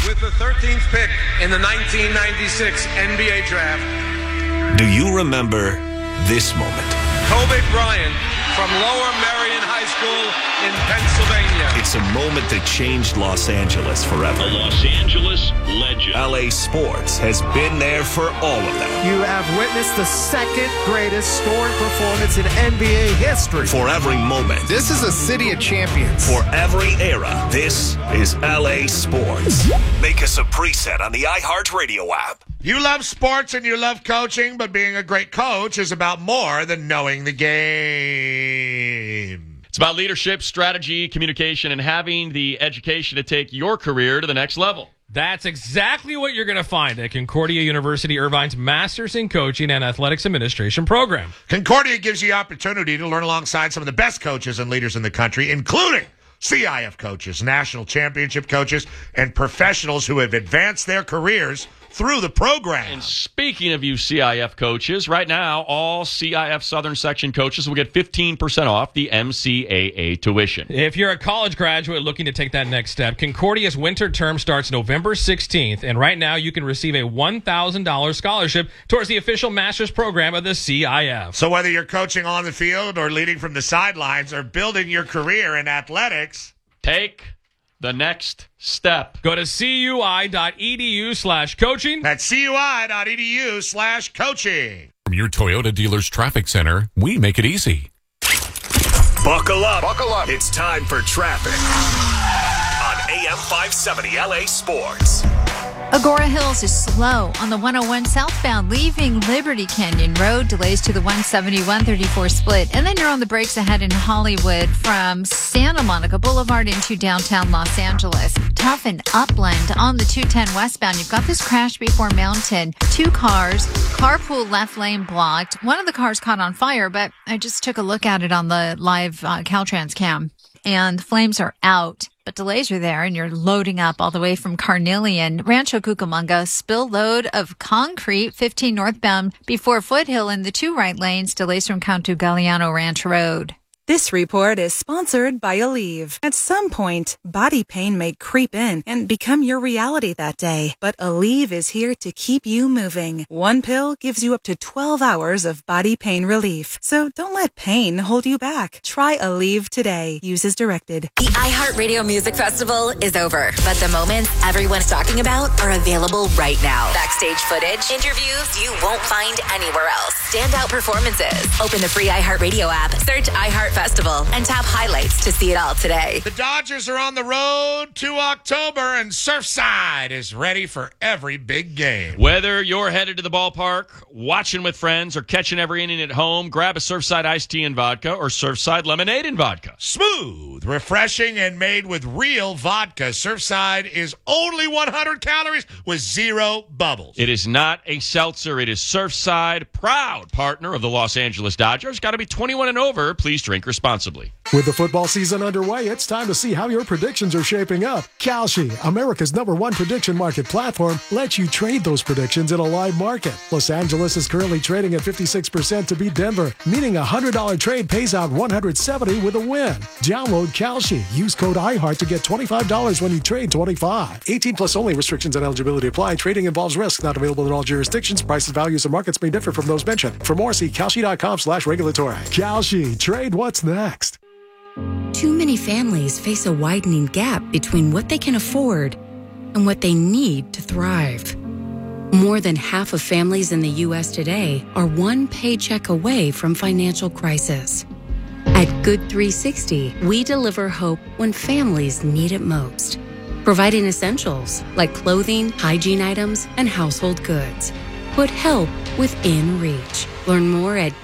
With the 13th pick in the 1996 NBA Draft. Do you remember this moment? Kobe Bryant from Lower Merion High School in Pennsylvania. It's a moment that changed Los Angeles forever. A Los Angeles legend. LA Sports has been there for all of them. You have witnessed the second greatest scoring performance in NBA history. For every moment. This is a city of champions. For every era. This is LA Sports. Make us a preset on the iHeartRadio app. You love sports and you love coaching, but being a great coach is about more than knowing the game. It's about leadership, strategy, communication, and having the education to take your career to the next level. That's exactly what you're going to find at Concordia University Irvine's Masters in Coaching and Athletics Administration program. Concordia gives you the opportunity to learn alongside some of the best coaches and leaders in the country, including CIF coaches, national championship coaches, and professionals who have advanced their careers through the program. And speaking of you CIF coaches, right now, all CIF Southern Section coaches will get 15% off the MCAA tuition. If you're a college graduate looking to take that next step, Concordia's winter term starts November 16th, and right now you can receive a $1,000 scholarship towards the official master's program of the CIF. So whether you're coaching on the field or leading from the sidelines or building your career in athletics, take the next step. Go to CUI.edu/coaching. That's CUI.edu/coaching. From your Toyota dealer's traffic center, we make it easy. Buckle up. Buckle up. It's time for traffic on AM 570 LA Sports. Agora Hills is slow on the 101 southbound leaving Liberty Canyon Road. Delays to the 170-134 split. And then you're on the brakes ahead in Hollywood from Santa Monica Boulevard into downtown Los Angeles. Tough and upland on the 210 westbound. You've got this crash before Mountain. Two cars, carpool left lane blocked. One of the cars caught on fire, but I just took a look at it on the live Caltrans cam. And flames are out, but delays are there, and you're loading up all the way from Carnelian. Rancho Cucamonga, spill load of concrete, 15 northbound before Foothill in the two right lanes. Delays from Cantu Galeano Ranch Road. This report is sponsored by Aleve. At some point, body pain may creep in and become your reality that day. But Aleve is here to keep you moving. One pill gives you up to 12 hours of body pain relief. So don't let pain hold you back. Try Aleve today. Use as directed. The iHeartRadio Music Festival is over, but the moments everyone's talking about are available right now. Backstage footage, interviews you won't find anywhere else. Standout performances. Open the free iHeartRadio app, search iHeart Festival, and tap highlights to see it all today. The Dodgers are on the road to October, and Surfside is ready for every big game. Whether you're headed to the ballpark, watching with friends, or catching every inning at home, grab a Surfside iced tea and vodka or Surfside lemonade and vodka. Smooth, refreshing, and made with real vodka. Surfside is only 100 calories with 0 bubbles. It is not a seltzer. It is Surfside, proud partner of the Los Angeles Dodgers. Got to be 21 and over. Please drink responsibly. With the football season underway, it's time to see how your predictions are shaping up. Kalshi, America's #1 prediction market platform, lets you trade those predictions in a live market. Los Angeles is currently trading at 56% to beat Denver, meaning a $100 trade pays out $170 with a win. Download Kalshi. Use code iHeart to get $25 when you trade 25. 18 plus only. Restrictions and eligibility apply. Trading involves risk. Not available in all jurisdictions. Prices, values, and markets may differ from those mentioned. For more, see Kalshi.com/regulatory. Kalshi. Trade what's next. Too many families face a widening gap between what they can afford and what they need to thrive. More than half of families in the U.S. today are one paycheck away from financial crisis. At Good 360, we deliver hope when families need it most, providing essentials like clothing, hygiene items, and household goods. Put help within reach. Learn more at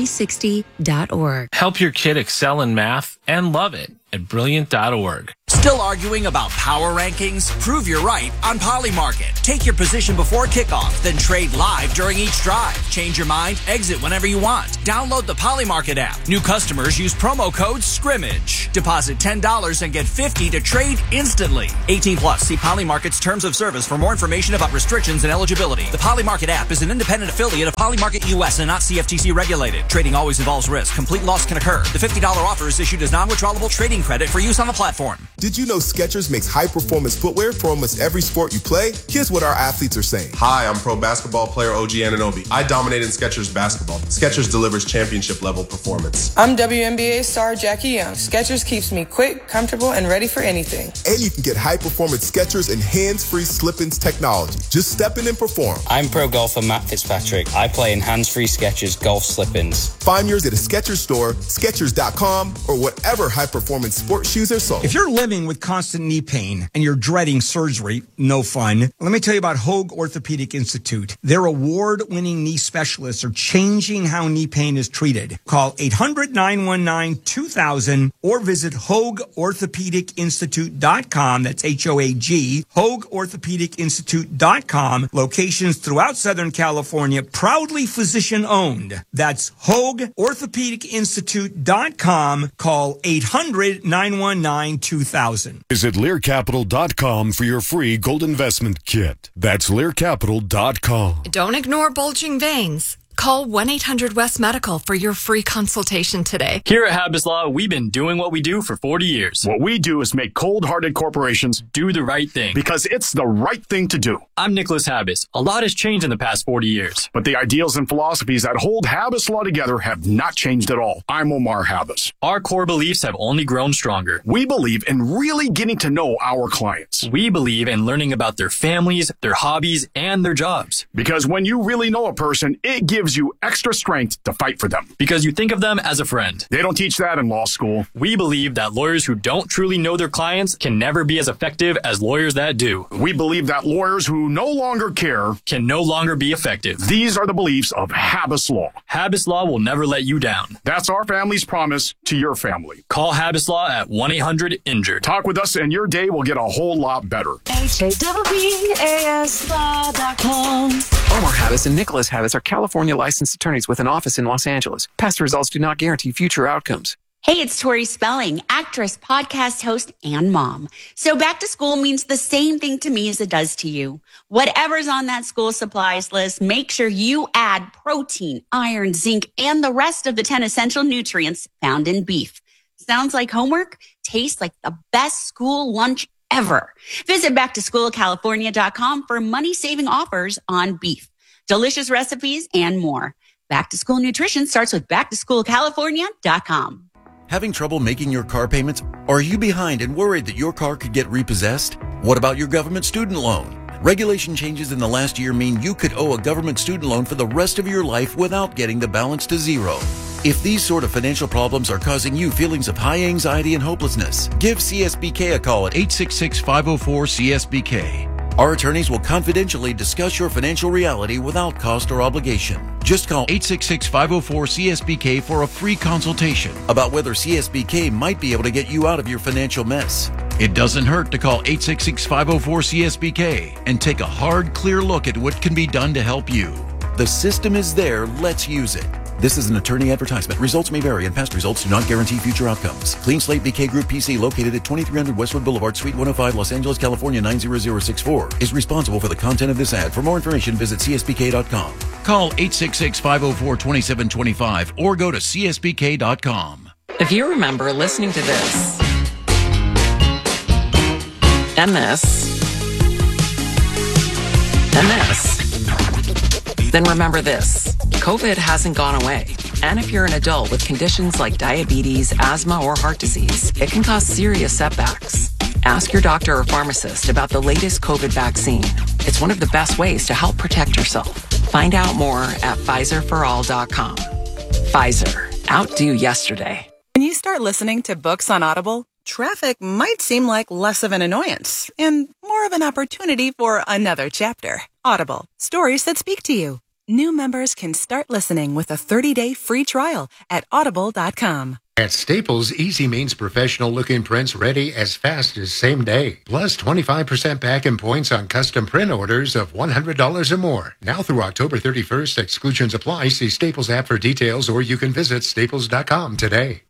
good360.org. Help your kid excel in math and love it at brilliant.org. Still arguing about power rankings? Prove you're right on Polymarket. Take your position before kickoff, then trade live during each drive. Change your mind, exit whenever you want. Download the Polymarket app. New customers use promo code SCRIMMAGE. Deposit $10 and get $50 to trade instantly. 18 plus. See Polymarket's terms of service for more information about restrictions and eligibility. The Polymarket app is an independent affiliate of Polymarket US and not CFTC regulated. Trading always involves risk. Complete loss can occur. The $50 offer is issued as non-withdrawable trading credit for use on the platform. Did you know Skechers makes high-performance footwear for almost every sport you play? Here's what our athletes are saying. Hi, I'm pro basketball player OG Anunoby. I dominate in Skechers basketball. Skechers delivers championship-level performance. I'm WNBA star Jackie Young. Skechers keeps me quick, comfortable, and ready for anything. And you can get high-performance Skechers and hands-free slip-ins technology. Just step in and perform. I'm pro golfer Matt Fitzpatrick. I play in hands-free Skechers golf slip-ins. Find yours at a Skechers store, Skechers.com, or whatever high-performance sports shoes are sold. If you're living with constant knee pain and you're dreading surgery, no fun. Let me tell you about Hoag Orthopedic Institute. Their award-winning knee specialists are changing how knee pain is treated. Call 800-919-2000 or visit HoagOrthopedicInstitute.com. That's H-O-A-G, HoagOrthopedicInstitute.com. Locations throughout Southern California, proudly physician-owned. That's HoagOrthopedicInstitute.com. Call 800-919-2000. Visit LearCapital.com for your free gold investment kit. That's LearCapital.com. Don't ignore bulging veins. Call 1-800-WEST-MEDICAL for your free consultation today. Here at Habas Law, we've been doing what we do for 40 years. What we do is make cold-hearted corporations do the right thing. Because it's the right thing to do. I'm Nicholas Habas. A lot has changed in the past 40 years. But the ideals and philosophies that hold Habas Law together have not changed at all. I'm Omar Habas. Our core beliefs have only grown stronger. We believe in really getting to know our clients. We believe in learning about their families, their hobbies, and their jobs. Because when you really know a person, it gives you extra strength to fight for them. Because you think of them as a friend. They don't teach that in law school. We believe that lawyers who don't truly know their clients can never be as effective as lawyers that do. We believe that lawyers who no longer care can no longer be effective. These are the beliefs of Habas Law. Habas Law will never let you down. That's our family's promise to your family. Call Habas Law at 1-800-INJURED. Talk with us and your day will get a whole lot better. HAWASLaw.com. Omar Habas and Nicholas Habas are California licensed attorneys with an office in Los Angeles. Past results do not guarantee future outcomes. Hey, it's Tori Spelling, actress, podcast host, and mom. So back to school means the same thing to me as it does to you. Whatever's on that school supplies list, make sure you add protein, iron, zinc, and the rest of the 10 essential nutrients found in beef. Sounds like homework? Tastes like the best school lunch ever. Visit backtoschoolcalifornia.com for money-saving offers on beef, delicious recipes, and more. Back to school nutrition starts with backtoschoolcalifornia.com. Having trouble making your car payments? Or are you behind and worried that your car could get repossessed? What about your government student loan? Regulation changes in the last year mean you could owe a government student loan for the rest of your life without getting the balance to zero. If these sort of financial problems are causing you feelings of high anxiety and hopelessness, give CSBK a call at 866-504-CSBK. Our attorneys will confidentially discuss your financial reality without cost or obligation. Just call 866-504-CSBK for a free consultation about whether CSBK might be able to get you out of your financial mess. It doesn't hurt to call 866-504-CSBK and take a hard, clear look at what can be done to help you. The system is there. Let's use it. This is an attorney advertisement. Results may vary, and past results do not guarantee future outcomes. Clean Slate BK Group PC, located at 2300 Westwood Boulevard, Suite 105, Los Angeles, California 90064, is responsible for the content of this ad. For more information, visit CSBK.com. Call 866-504-2725 or go to CSBK.com. If you remember listening to this, and this, and this, then remember this. COVID hasn't gone away. And if you're an adult with conditions like diabetes, asthma, or heart disease, it can cause serious setbacks. Ask your doctor or pharmacist about the latest COVID vaccine. It's one of the best ways to help protect yourself. Find out more at PfizerForAll.com. Pfizer. Outdo yesterday. When you start listening to books on Audible, traffic might seem like less of an annoyance and more of an opportunity for another chapter. Audible. Stories that speak to you. New members can start listening with a 30-day free trial at audible.com. At Staples, easy means professional-looking prints ready as fast as same day. Plus 25% back in points on custom print orders of $100 or more. Now through October 31st, exclusions apply. See Staples app for details, or you can visit staples.com today.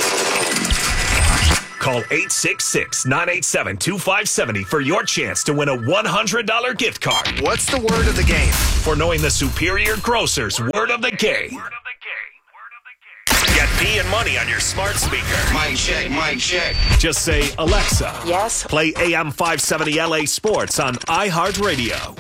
Call 866-987-2570 for your chance to win a $100 gift card. What's the word of the game? For knowing the Superior Grocers word of the game. Get SP and Money on your smart speaker. Mic check, mic check. Just say, Alexa. Yes. Play AM 570 LA Sports on iHeartRadio.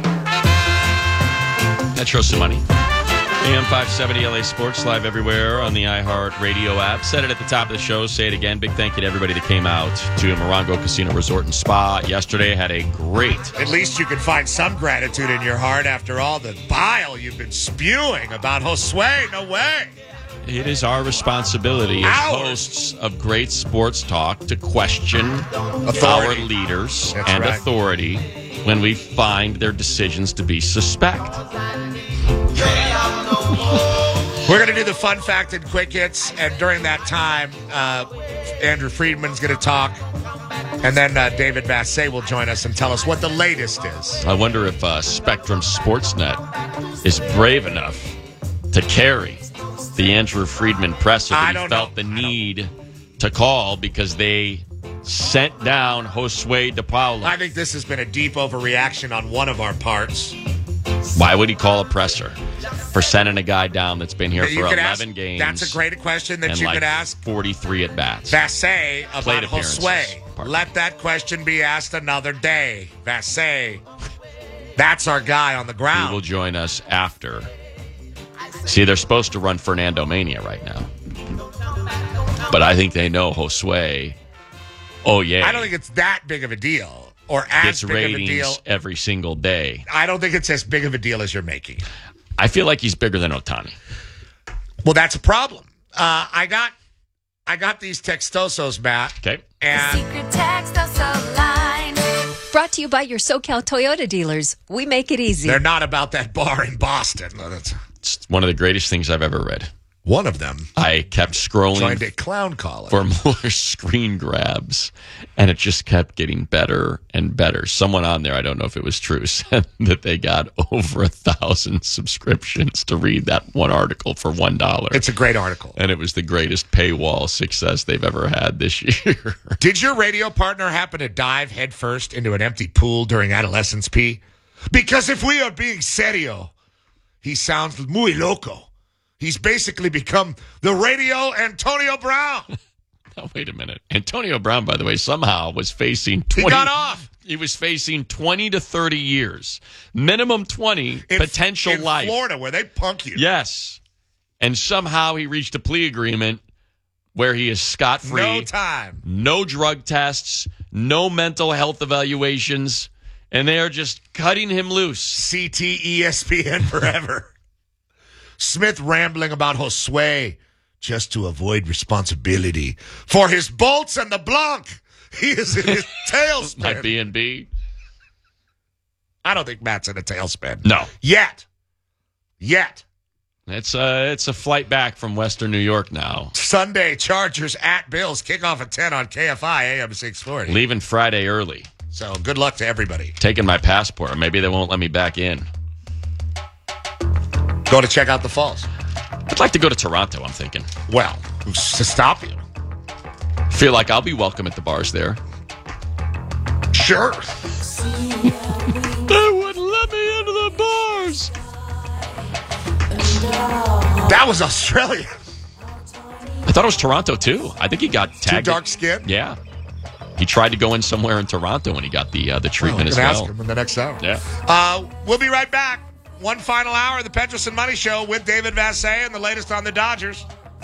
Metro some money. AM 570 LA Sports, live everywhere on the iHeartRadio app. Said it at the top of the show. Say it again. Big thank you to everybody that came out to Morongo Casino Resort and Spa yesterday. Had a great. At least you can find some gratitude in your heart after all the bile you've been spewing about Josue. No way. It is our responsibility as hosts of great sports talk to question our leaders and authority when we find their decisions to be suspect. We're going to do the fun fact and quick hits, and during that time, Andrew Friedman's going to talk, and then David Vassay will join us and tell us what the latest is. I wonder if Spectrum Sportsnet is brave enough to carry the Andrew Friedman presser that he felt the need to call because they sent down Josue DePaulo. I think this has been a deep overreaction on one of our parts. Why would he call a presser? For sending a guy down that's been here for 11 games. That's a great question that you could ask. 43 at bats. Vassay about Josue. Let that question be asked another day. Vassay. That's our guy on the ground. He will join us after. See, they're supposed to run Fernando Mania right now. But I think they know Josue. Oh, yeah. I don't think it's that big of a deal. Or as big of a deal every single day. I don't think it's as big of a deal as you're making. I feel like he's bigger than Ohtani. Well, that's a problem. I got these textosos, Matt. Okay. And Secret Textoso line. Brought to you by your SoCal Toyota dealers. We make it easy. They're not about that bar in Boston. It's one of the greatest things I've ever read. One of them. I kept scrolling. Joined a clown collar. For more screen grabs, and it just kept getting better and better. Someone on there, I don't know if it was true, said that they got over 1,000 subscriptions to read that one article for $1. It's a great article. And it was the greatest paywall success they've ever had this year. Did your radio partner happen to dive headfirst into an empty pool during adolescence pee? Because if we are being serio, he sounds muy loco. He's basically become the radio Antonio Brown. Now, wait a minute. Antonio Brown, by the way, somehow was facing 20. He got off. He was facing 20 to 30 years. Minimum 20, potential life. In Florida, where they punk you. Yes. And somehow he reached a plea agreement where he is scot-free. No time. No drug tests. No mental health evaluations. And they are just cutting him loose. CT ESPN forever. Smith rambling about Josue just to avoid responsibility for his bolts and the Blanc. He is in his tailspin. My B&B. I don't think Matt's in a tailspin. No. Yet. It's a flight back from Western New York now. Sunday, Chargers at Bills. Kickoff at 10 on KFI, AM 640. Leaving Friday early. So good luck to everybody. Taking my passport. Maybe they won't let me back in. Go to check out the falls. I'd like to go to Toronto, I'm thinking. Well, who's to stop you? Feel like I'll be welcome at the bars there. Sure. They wouldn't let me into the bars. That was Australia. I thought it was Toronto, too. I think he got tagged. Too dark skin? Yeah. He tried to go in somewhere in Toronto when he got the treatment as well. Ask him in the next hour. Yeah. We'll be right back. One final hour of the Petros and Money Show with David Vassay and the latest on the Dodgers.